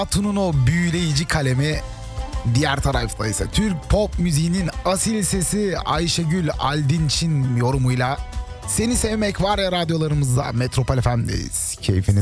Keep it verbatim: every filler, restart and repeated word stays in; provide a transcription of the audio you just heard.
Atun'un o büyüleyici kalemi, diğer tarafta ise Türk pop müziğinin asil sesi Ayşegül Aldinç'in yorumuyla Seni Sevmek Var Ya radyolarımızda Metropol F M'deyiz. Keyfiniz